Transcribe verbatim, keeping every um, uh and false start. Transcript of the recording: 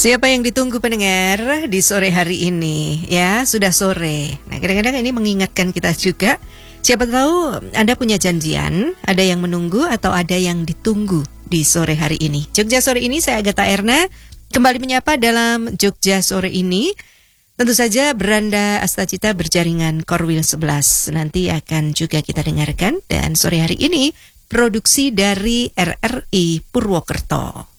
Siapa yang ditunggu pendengar di sore hari ini? Ya, sudah sore. Nah, kadang-kadang ini mengingatkan kita juga. Siapa tahu Anda punya janjian, ada yang menunggu atau ada yang ditunggu di sore hari ini. Jogja Sore ini, saya Agatha Erna, kembali menyapa dalam Jogja Sore ini. Tentu saja Beranda Astacita berjaringan Korwil sebelas nanti akan juga kita dengarkan. Dan sore hari ini produksi dari R R I Purwokerto.